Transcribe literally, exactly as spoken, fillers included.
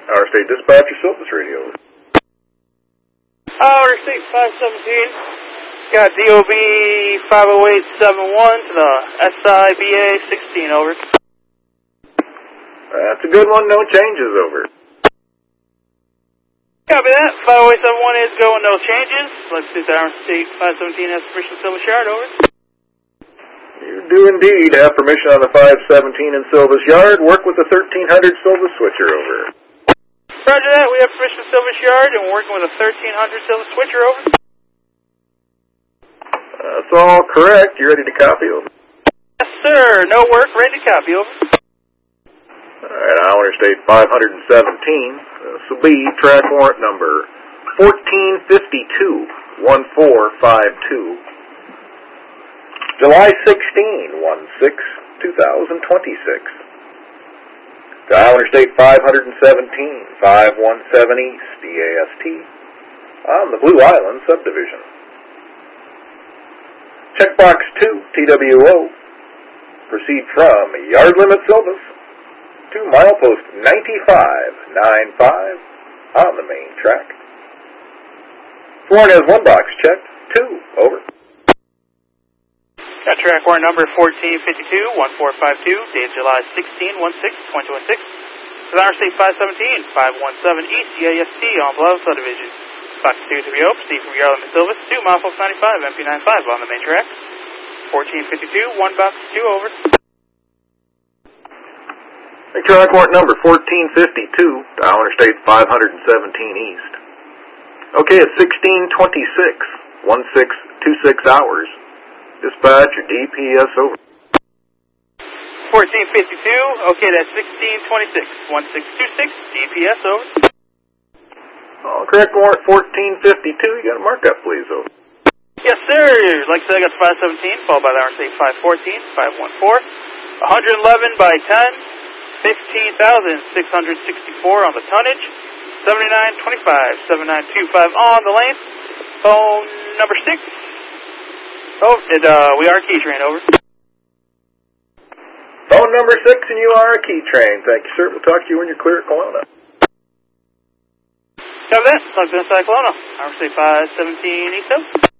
Outer State Dispatcher, Silvis Radio. Outer State five seventeen. Got D O B five oh eight seven one to the S I B A sixteen, over. That's a good one, no changes, over. Copy that. five oh eight seven one is going, no changes. Let's see if the Outer State five seventeen has permission to Silvis Yard, over. You do indeed have permission on the five seventeen in Silvis Yard. Work with the thirteen hundred Silvis switcher, over. Roger that. We have permission to Silvis Yard, and we're working with a thirteen hundred Silvis switcher, over. That's all correct. You ready to copy, over? Yes, sir. No work. Ready to copy, over. All right, Outer State five seventeen. This will be track warrant number fourteen fifty-two, one four five two. July sixteenth, sixteen, two thousand twenty-six. To Outer State five seventeen, five one seven East, D A S T, on the Blue Island subdivision. Checkbox two, T W O. Proceed from Yard Limit Silvis to milepost ninety-five ninety-five on the main track. Sworn as one box checked, two, over. Got track warrant number fourteen fifty-two, one four five two, dated July sixteenth, sixteen, twenty twenty-six. To Outer State five seventeen, five one seven East, D A S T on Blue Island subdivision. Box two to be open, proceed from Yard Limit Silvis to milepost ninety-five, M P ninety-five on the main track. fourteen fifty-two, one box two, over. Track warrant number fourteen fifty-two, to Outer State five seventeen East. Okay, it's sixteen twenty-six, sixteen twenty-six hours. Dispatch your D P S, over. fourteen fifty-two, okay, that's sixteen twenty-six, sixteen twenty-six, D P S, over. Oh, correct warrant fourteen fifty-two, you got a markup, please, over. Yes, sir. Like I said, I got the five seventeen, followed by the Outer State five fourteen, five one four, one eleven by ten, fifteen thousand six hundred sixty-four on the tonnage, seventy-nine twenty-five, seventy-nine twenty-five on the lane. Phone number six. Oh, and uh, we are a key train, over. Phone number six, and you are a key train. Thank you, sir. We'll talk to you when you're clear at Kelowna. Copy that. Talk to the Kelowna. Outer State five seventeen East.